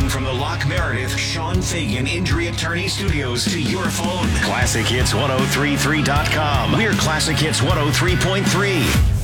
from the Lock Meredith, Sean Fagan Injury Attorney Studios to your phone. ClassicHits1033.com. We're Classic Hits 103.3.